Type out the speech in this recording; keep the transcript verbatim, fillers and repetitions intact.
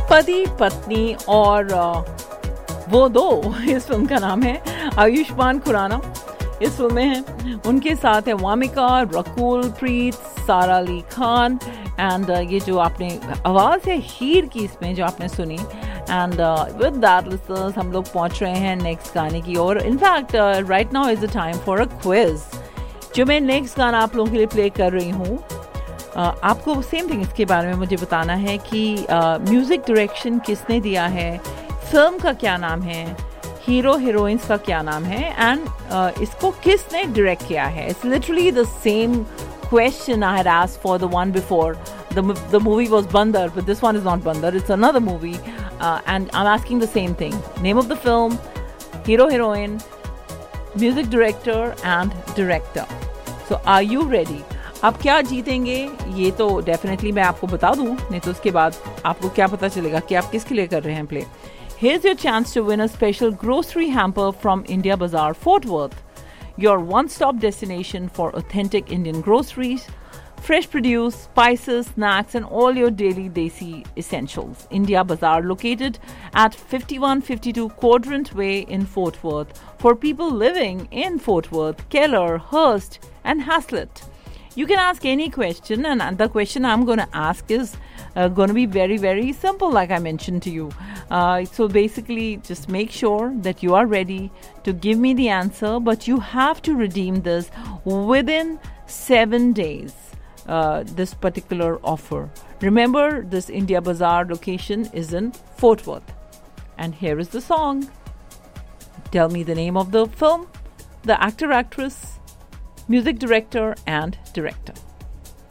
पति पत्नी और वो दो, इस फिल्म का नाम है। आयुष्मान खुराना इस फिल्म में है, उनके साथ है वामिका, रकुल प्रीत, सारा अली खान एंड ये जो आपने आवाज़ है हीर की इसमें जो आपने सुनी। एंड विद दैट लिसनर्स हम लोग पहुंच रहे हैं नेक्स्ट गाने की ओर। In fact right now is the time for a quiz. जो मैं नेक्स्ट गाना आप लोगों के लिए प्ले कर रही हूँ, uh, आपको सेम थिंग इसके बारे में मुझे बताना है कि म्यूज़िक uh, डायरेक्शन किसने दिया है, फिल्म का क्या नाम है, हीरो हीरोइंस का क्या नाम है एंड uh, इसको किसने डायरेक्ट किया है। It's literally the same question I had asked for the one before. The the movie was Bandar, but this one is not Bandar. It's another movie, uh, and I'm asking the same thing: name of the film, hero heroine, music director, and director. So, are you ready? आप क्या जीतेंगे ये तो definitely मैं आपको बता दूं, नहीं तो उसके बाद आपको क्या पता चलेगा कि आप किसके लिए कर रहे हैं play. Here's your chance to win a special grocery hamper from India Bazaar, Fort Worth. Your one-stop destination for authentic Indian groceries, fresh produce, spices, snacks, and all your daily desi essentials. India Bazaar, located at fifty-one fifty-two Quadrant Way in Fort Worth, for people living in Fort Worth, Keller, Hearst, and Haslett. You can ask any question, and the question I'm going to ask is uh, going to be very, very simple, like I mentioned to you. Uh, so basically, just make sure that you are ready to give me the answer, but you have to redeem this within seven days, uh, this particular offer. Remember, this India Bazaar location is in Fort Worth. And here is the song. Tell me the name of the film, the actor, actress, music director and director.